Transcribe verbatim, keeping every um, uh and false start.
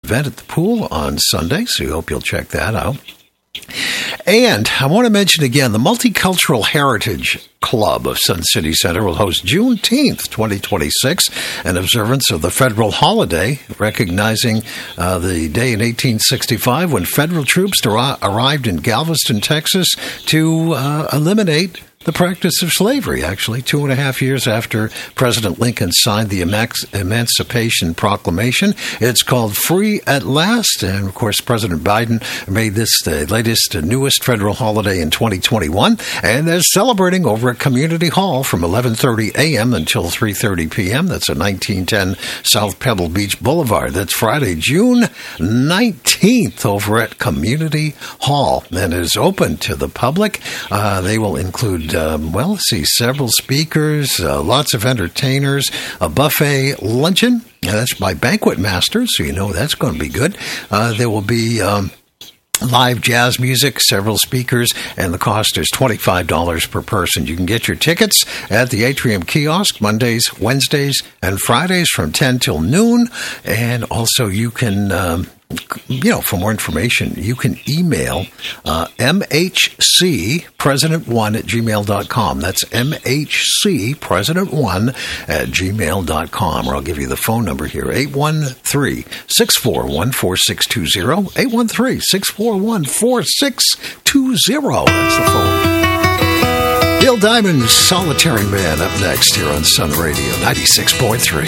event at the pool on Sunday, so we hope you'll check that out. And I want to mention again, the Multicultural Heritage Club of Sun City Center will host Juneteenth, twenty twenty-six, an observance of the federal holiday, recognizing uh, the day in eighteen sixty-five when federal troops ar- arrived in Galveston, Texas, to uh, eliminate the practice of slavery, actually, two and a half years after President Lincoln signed the Emanci- Emancipation Proclamation. It's called Free at Last, and, of course, President Biden made this the latest, uh, newest federal holiday in twenty twenty-one, and they're celebrating over at Community Hall from eleven thirty a.m. until three thirty p.m. That's at nineteen ten South Pebble Beach Boulevard. That's Friday, June nineteenth, over at Community Hall, and it is open to the public. Uh, they will include Um, well, let's see, several speakers, uh, lots of entertainers, a buffet luncheon. Uh, that's by Banquet Masters, so you know that's going to be good. Uh, there will be um, live jazz music, several speakers, and the cost is twenty-five dollars per person. You can get your tickets at the Atrium Kiosk Mondays, Wednesdays, and Fridays from ten till noon. And also you can... Um, You know, for more information, you can email uh, M H C president one at gmail dot com. That's M H C president one at gmail dot com. Or I'll give you the phone number here, eight one three, six four one, four six two zero, eight one three, six four one, four six two zero. That's the phone. Neil Diamond's Solitary Man up next here on Sun Radio ninety-six point three.